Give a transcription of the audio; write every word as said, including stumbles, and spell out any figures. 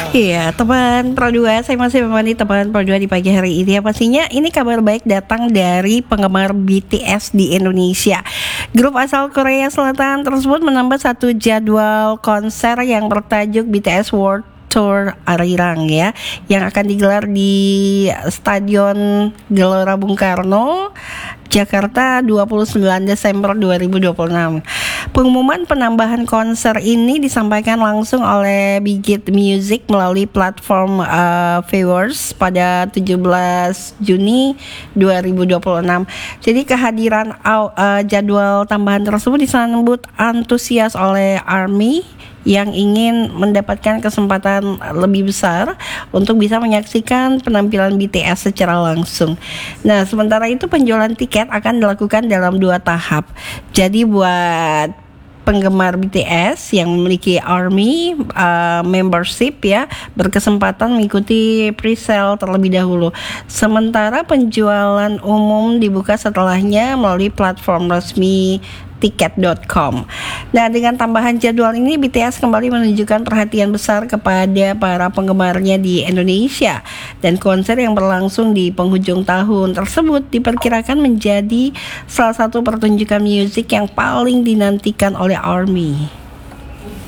Iya, teman Pro dua, saya masih menemani teman Pro dua di pagi hari ini. Ya, pastinya ini kabar baik datang dari penggemar B T S di Indonesia. Grup asal Korea Selatan tersebut menambah satu jadwal konser yang bertajuk B T S World Tour Arirang ya, yang akan digelar di Stadion Gelora Bung Karno, Jakarta dua puluh sembilan Desember dua ribu dua puluh enam. Pengumuman penambahan konser ini disampaikan langsung oleh Bigit Music melalui platform uh, Viewers pada tujuh belas Juni dua ribu dua puluh enam. Jadi kehadiran uh, jadwal tambahan tersebut disambut antusias oleh ARMY yang ingin mendapatkan kesempatan lebih besar untuk bisa menyaksikan penampilan B T S secara langsung. Nah, sementara itu penjualan tiket akan dilakukan dalam dua tahap. Jadi buat penggemar B T S yang memiliki ARMY uh, membership ya, berkesempatan mengikuti pre-sale terlebih dahulu. Sementara penjualan umum dibuka setelahnya melalui platform resmi tiket dot com. Nah, dengan tambahan jadwal ini B T S kembali menunjukkan perhatian besar kepada para penggemarnya di Indonesia, dan konser yang berlangsung di penghujung tahun tersebut diperkirakan menjadi salah satu pertunjukan musik yang paling dinantikan oleh ARMY.